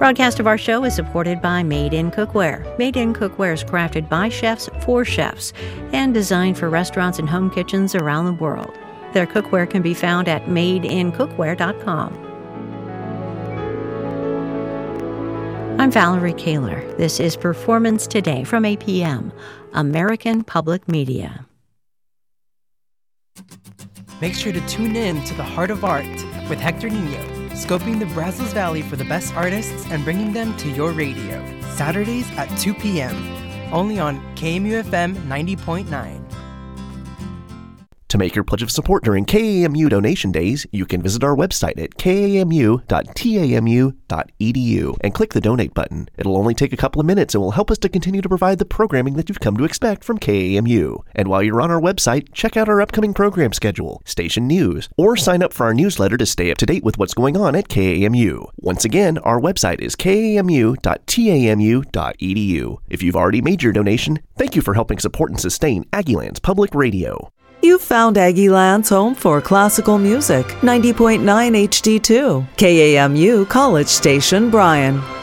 Broadcast of our show is supported by Made in Cookware. Made in Cookware is crafted by chefs for chefs and designed for restaurants and home kitchens around the world. Their cookware can be found at madeincookware.com. I'm Valerie Kaler. This is Performance Today from APM, American Public Media. Make sure to tune in to the Heart of Art with Hector Nino, scoping the Brazos Valley for the best artists and bringing them to your radio. Saturdays at 2 p.m., only on KMUFM 90.9. To make your pledge of support during KAMU donation days, you can visit our website at kamu.tamu.edu and click the donate button. It'll only take a couple of minutes and will help us to continue to provide the programming that you've come to expect from KAMU. And while you're on our website, check out our upcoming program schedule, station news, or sign up for our newsletter to stay up to date with what's going on at KAMU. Once again, our website is kamu.tamu.edu. If you've already made your donation, thank you for helping support and sustain Aggieland's Public Radio. You've found Aggieland's home for classical music, 90.9 HD2, KAMU College Station, Bryan.